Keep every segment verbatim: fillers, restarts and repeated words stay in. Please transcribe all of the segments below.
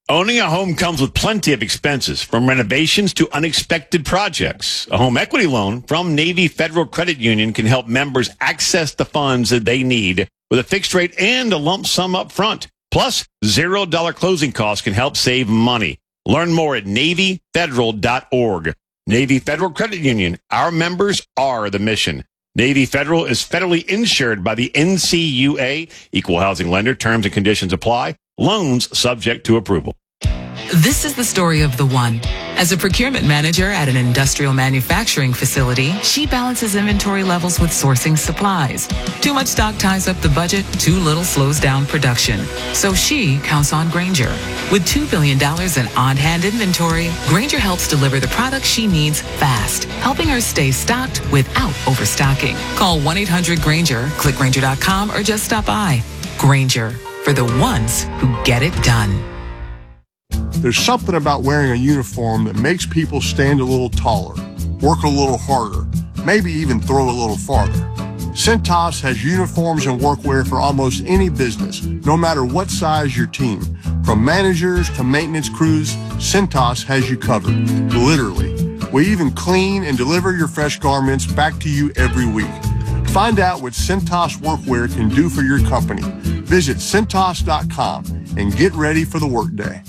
Owning a home comes with plenty of expenses, from renovations to unexpected projects. A home equity loan from Navy Federal Credit Union can help members access the funds that they need with a fixed rate and a lump sum up front. Plus, zero dollar closing costs can help save money. Learn more at Navy Federal dot org. Navy Federal Credit Union. Our members are the mission. Navy Federal is federally insured by the N C U A. Equal housing lender. Terms and conditions apply. Loans subject to approval. This is the story of the one. As a procurement manager at an industrial manufacturing facility, she balances inventory levels with sourcing supplies. Too much stock ties up the budget, too little slows down production. So she counts on Grainger. With two billion dollars in on-hand inventory, Grainger helps deliver the products she needs fast, helping her stay stocked without overstocking. Call one eight hundred Grainger, click Grainger dot com, or just stop by. Grainger, for the ones who get it done. There's something about wearing a uniform that makes people stand a little taller, work a little harder, maybe even throw a little farther. Cintas has uniforms and workwear for almost any business, no matter what size your team. From managers to maintenance crews, Cintas has you covered, literally. We even clean and deliver your fresh garments back to you every week. Find out what Cintas workwear can do for your company. Visit Cintas dot com and get ready for the workday.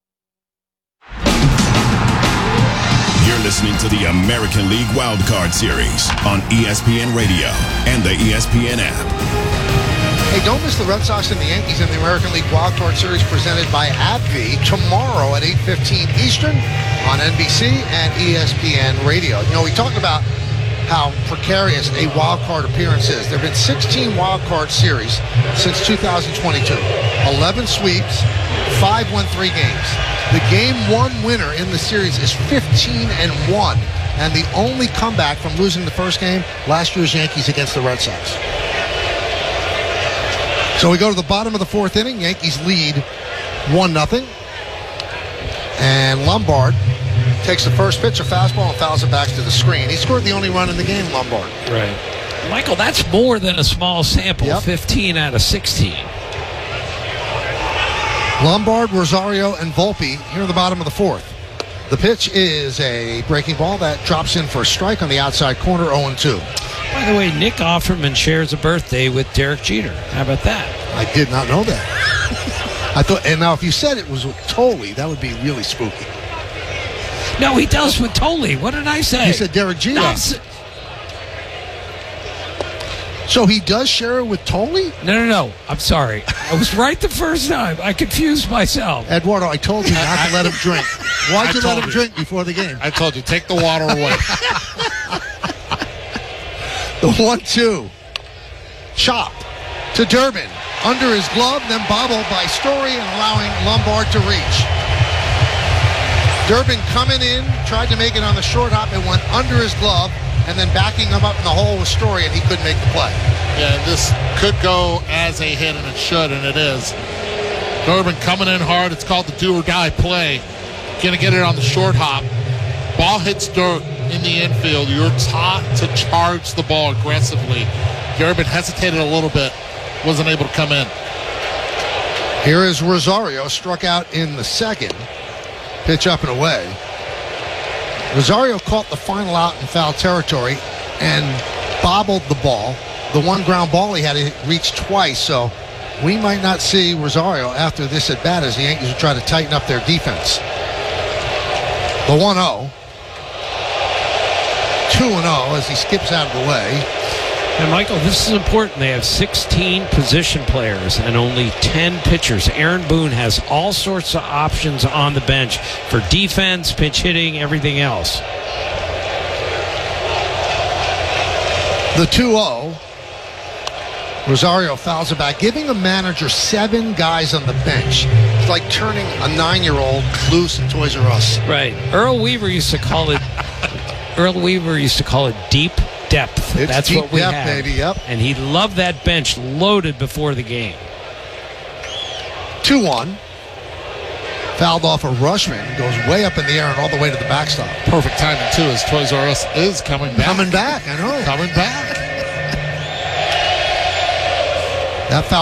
You're listening to the American League Wildcard Series on E S P N Radio and the E S P N app. Hey, don't miss the Red Sox and the Yankees in the American League Wildcard Series presented by AbbVie tomorrow at eight fifteen Eastern on N B C and E S P N Radio. You know, we talk about how precarious a wildcard appearance is. There have been sixteen wildcard series since two thousand twenty-two. eleven sweeps, five won three games. The game one winner in the series is fifteen and one, and the only comeback from losing the first game, last year's Yankees against the Red Sox. So we go to the bottom of the fourth inning. Yankees lead one nothing. And Lombard takes the first pitch, a fastball, and fouls it back to the screen. He scored the only run in the game, Lombard. Right. Michael, that's more than a small sample, yep. fifteen out of sixteen. Lombard, Rosario, and Volpe here at the bottom of the fourth. The pitch is a breaking ball that drops in for a strike on the outside corner, oh and two. By the way, Nick Offerman shares a birthday with Derek Jeter. How about that? I did not know that. I thought, and now if you said it was with Tolley, that would be really spooky. No, he does with Tolley. What did I say? You said Derek Jeter. No, So he does share it with Tolley? No, no, no. I'm sorry. I was right the first time. I confused myself. Eduardo, I told you not to let him drink. Why'd you let him you. drink before the game? I told you, take the water away. The one two. Chop to Durbin. Under his glove, then bobbled by Story and allowing Lombard to reach. Durbin coming in, tried to make it on the short hop. It went under his glove. And then backing him up in the hole with Story, and he couldn't make the play. Yeah, this could go as a hit, and it should, and it is. Durbin coming in hard. It's called the do-or-die play. Going to get it on the short hop. Ball hits dirt in the infield. You're taught to charge the ball aggressively. Durbin hesitated a little bit. Wasn't able to come in. Here is Rosario, struck out in the second. Pitch up and away. Rosario caught the final out in foul territory and bobbled the ball. The one ground ball he had to reach twice, so we might not see Rosario after this at bat as the Yankees will try to tighten up their defense. The one oh. two and oh as he skips out of the way. And Michael, this is important. They have sixteen position players and only ten pitchers. Aaron Boone has all sorts of options on the bench for defense, pitch hitting, everything else. The two oh. Rosario fouls it back, giving the manager seven guys on the bench. It's like turning a nine-year-old loose in Toys R Us. Right. Earl Weaver used to call it. Earl Weaver used to call it deep depth. It's That's deep what we depth, have. baby. Yep. And he loved that bench loaded before the game. two one. Fouled off a Rushman. Goes way up in the air and all the way to the backstop. Perfect timing, too, as Toys R Us is coming back. Coming back, I know. Coming back. That foul